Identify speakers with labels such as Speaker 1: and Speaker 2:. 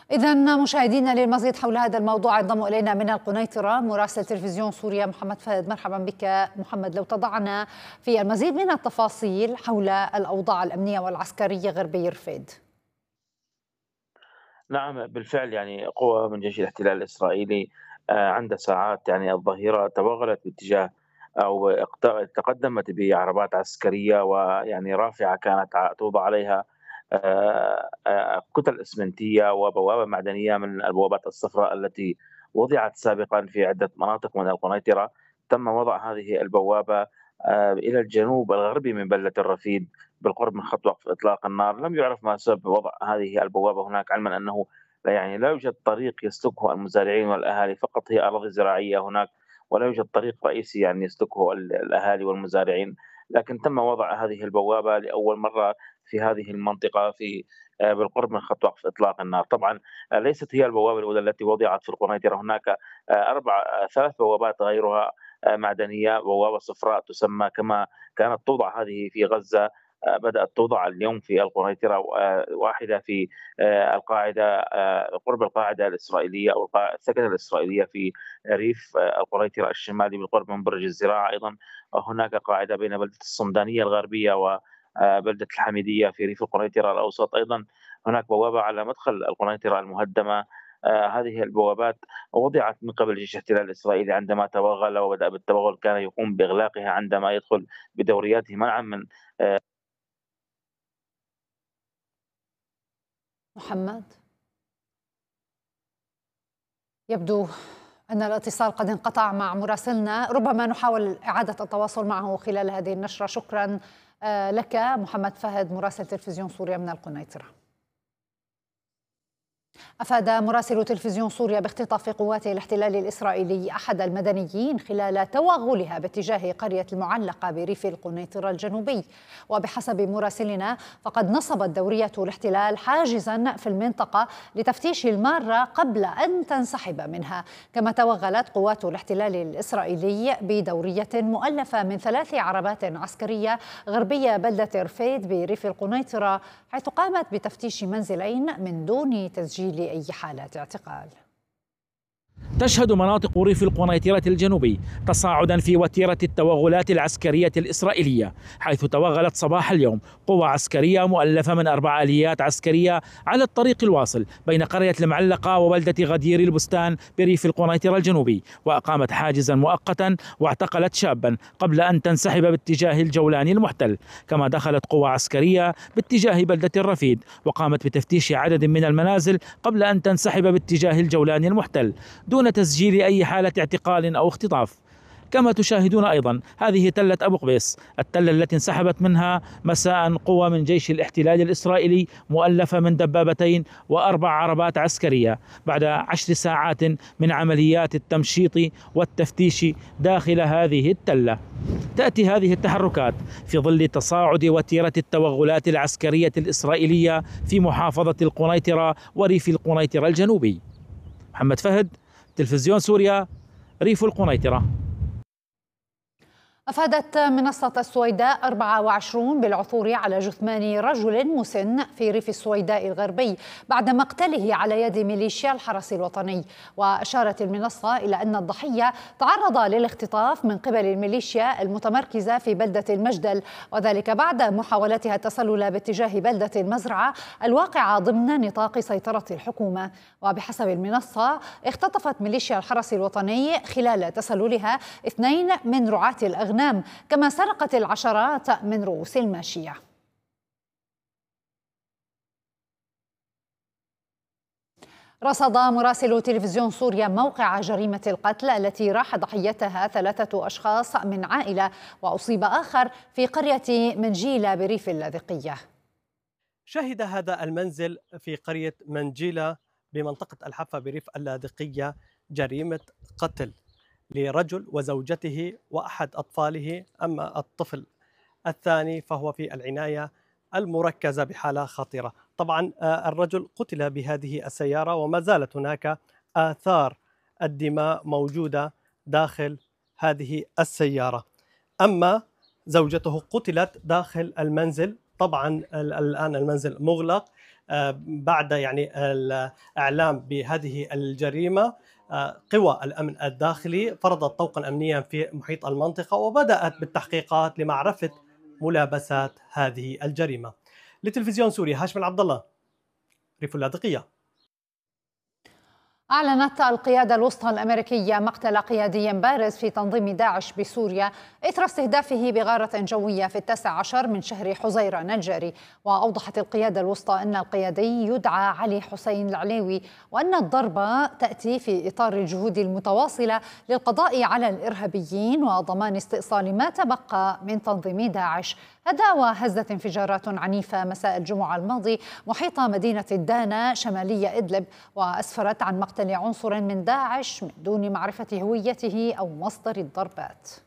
Speaker 1: إذا مشاهدينا للمزيد حول هذا الموضوع ينضم إلينا من القنيطرة مراسل تلفزيون سوريا محمد فهد. مرحبا بك محمد. لو تضعنا في المزيد من التفاصيل حول الأوضاع الأمنية والعسكرية غربي رفيد.
Speaker 2: نعم بالفعل، يعني قوة من جيش الاحتلال الإسرائيلي عند ساعات الظهيرة توغلت باتجاه أو تقدمت بعربات عسكرية، ويعني رافعة كانت توضع عليها كتل إسمنتية وبوابة معدنية من البوابات الصفراء التي وضعت سابقا في عدة مناطق من القنيطرة. تم وضع هذه البوابة إلى الجنوب الغربي من بلدة الرفيد بالقرب من خط وقف إطلاق النار. لم يعرف ما سبب وضع هذه البوابة هناك، علما أنه لا يوجد طريق يسلكه المزارعين والأهالي، فقط هي أراضي زراعية هناك، ولا يوجد طريق رئيسي يسلكه الأهالي والمزارعين. لكن تم وضع هذه البوابة لأول مرة في هذه المنطقة في بالقرب من خط وقف إطلاق النار. طبعا ليست هي البوابة الأولى التي وضعت في القنيطرة، هناك ثلاث بوابات غيرها معدنية. بوابة صفراء تسمى كما كانت توضع هذه في غزة، بدأت توضع اليوم في القنيطرة، واحدة في القاعدة قرب القاعدة الإسرائيلية أو السكنة الإسرائيلية في ريف القنيطرة الشمالي بالقرب من برج الزراعة. أيضا هناك قاعدة بين بلدة الصمدانية الغربية وبلدة الحميدية في ريف القنيطرة الأوسط. أيضا هناك بوابة على مدخل القنيطرة المهدمة. هذه البوابات وضعت من قبل جيش الاحتلال الإسرائيلي عندما توغل وبدأ بالتوغل، كان يقوم بإغلاقها عندما يدخل بدورياته منعا من
Speaker 1: محمد، يبدو أن الاتصال قد انقطع مع مراسلنا، ربما نحاول إعادة التواصل معه خلال هذه النشرة. شكرا لك محمد فهد مراسل تلفزيون سوريا من القنيطرة. أفاد مراسل تلفزيون سوريا باختطاف قوات الاحتلال الإسرائيلي أحد المدنيين خلال توغلها باتجاه قرية المعلقة بريف القنيطرة الجنوبي. وبحسب مراسلنا فقد نصبت دورية الاحتلال حاجزا في المنطقة لتفتيش المارة قبل أن تنسحب منها. كما توغلت قوات الاحتلال الإسرائيلي بدورية مؤلفة من 3 عربات عسكرية غربية بلدة رفيد بريف القنيطرة، حيث قامت بتفتيش منزلين من دون تسجيل أي حالات اعتقال.
Speaker 3: تشهد مناطق ريف القنيطرة الجنوبي تصاعدا في وتيرة التوغلات العسكرية الإسرائيلية، حيث توغلت صباح اليوم قوة عسكرية مؤلفة من 4 آليات عسكرية على الطريق الواصل بين قرية المعلقة وبلدة غدير البستان بريف القنيطرة الجنوبي، وأقامت حاجزا مؤقتا واعتقلت شابا قبل أن تنسحب باتجاه الجولاني المحتل. كما دخلت قوة عسكرية باتجاه بلدة الرفيد وقامت بتفتيش عدد من المنازل قبل أن تنسحب باتجاه الجولاني المحتل دون تسجيل أي حالة اعتقال أو اختطاف. كما تشاهدون أيضا هذه تلة أبو قبيس، التلة التي انسحبت منها مساء قوة من جيش الاحتلال الإسرائيلي مؤلفة من دبابتين و4 عربات عسكرية بعد 10 ساعات من عمليات التمشيط والتفتيش داخل هذه التلة. تأتي هذه التحركات في ظل تصاعد وتيرة التوغلات العسكرية الإسرائيلية في محافظة القنيطرة وريف القنيطرة الجنوبي. محمد فهد، تلفزيون سوريا، ريف القنيطرة.
Speaker 1: أفادت منصة السويداء 24 بالعثور على جثمان رجل مسن في ريف السويداء الغربي بعد مقتله على يد ميليشيا الحرس الوطني. وأشارت المنصة إلى أن الضحية تعرض للاختطاف من قبل الميليشيا المتمركزة في بلدة المجدل، وذلك بعد محاولتها التسلل باتجاه بلدة المزرعة الواقعة ضمن نطاق سيطرة الحكومة. وبحسب المنصة اختطفت ميليشيا الحرس الوطني خلال تسللها 2 من رعاة الأغنام، كما سرقت العشرات من رؤوس الماشية. رصد مراسل تلفزيون سوريا موقع جريمة القتل التي راح ضحيتها 3 أشخاص من عائلة، وأصيب آخر في قرية منجيلة بريف اللاذقية.
Speaker 4: شهد هذا المنزل في قرية منجيلة بمنطقة الحفا بريف اللاذقية جريمة قتل لرجل وزوجته وأحد أطفاله، أما الطفل الثاني فهو في العناية المركزة بحالة خطيرة. طبعا الرجل قتل بهذه السيارة وما زالت هناك آثار الدماء موجودة داخل هذه السيارة. أما زوجته قتلت داخل المنزل. طبعا الآن المنزل مغلق بعد يعني الإعلام بهذه الجريمة قوى الأمن الداخلي فرضت طوقا أمنيا في محيط المنطقة وبدأت بالتحقيقات لمعرفة ملابسات هذه الجريمة. لتلفزيون سوريا، هاشم العبد الله، ريف اللاذقية.
Speaker 1: أعلنت القيادة الوسطى الأمريكية مقتل قيادي بارز في تنظيم داعش بسوريا إثر استهدافه بغارة جوية في 19 من شهر حزيران الجاري. وأوضحت القيادة الوسطى أن القيادي يدعى علي حسين العليوي، وأن الضربة تأتي في إطار الجهود المتواصلة للقضاء على الإرهابيين وضمان استئصال ما تبقى من تنظيم داعش. هذا وهزت انفجارات عنيفة مساء الجمعة الماضي محيط مدينة الدانا شمالية إدلب، وأسفرت عن مقتل عنصر من داعش من دون معرفة هويته أو مصدر الضربات.